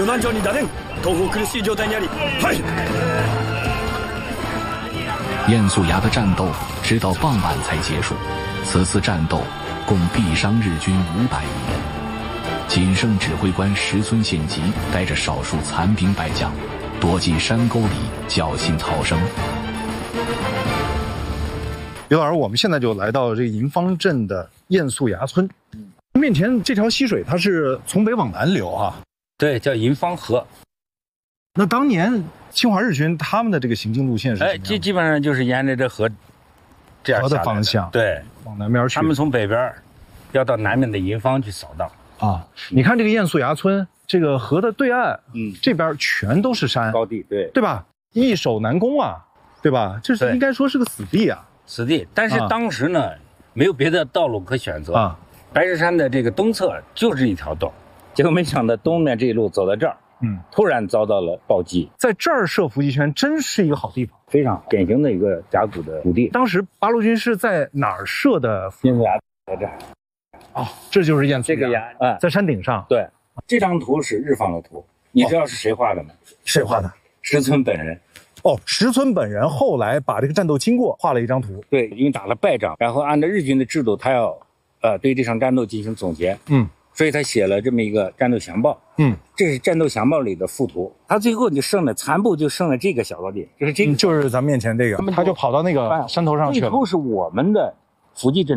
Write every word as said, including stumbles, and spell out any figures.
南町に打電東方苦しい状態にありはい。 燕素崖的战斗直到傍晚才结束，此次战斗共毙伤日军五百余人。仅剩指挥官石村宪吉带着少数残兵败将躲进山沟里侥幸逃生。 刘老师，我们现在就来到这个银方镇的燕素崖村，嗯，面前这条溪水它是从北往南流啊， 对，叫银方河。 那当年侵华日军他们的这个行进路线是什么样的？ 哎，基基本上就是沿着这河这样河的方向， 对， 往南边去。 他们从北边要到南面的银方去扫荡啊。你看这个燕素崖村，这个河的对岸，嗯，这边全都是山高地，对， 对吧？易守难攻啊，对吧？这是应该说是个死地啊， 死地。但是当时呢，啊、没有别的道路可选择啊。白石山的这个东侧就是一条道，结果没想到东面这一路走到这儿。嗯，突然遭到了暴击， 在这儿设伏击圈真是一个好地方， 非常典型的一个甲骨的土地。 当时八路军是在哪儿设的？ 燕素崖在这儿。 哦，这就是燕素这个崖， 哎，在山顶上。 对，这张图是日方的图，你知道是谁画的吗？ 谁画的？ 石村本人。 哦，石村本人后来把这个战斗经过画了一张图。 对，因为打了败仗，然后按照日军的制度，他要呃对这场战斗进行总结。嗯。所以他写了这么一个战斗详报，嗯，这是战斗详报里的附图。他最后就剩了残部，就剩了这个小高地，就是这个， 嗯、就是咱面前这个，他就跑到那个山头上去了。 最后是我们的伏击阵。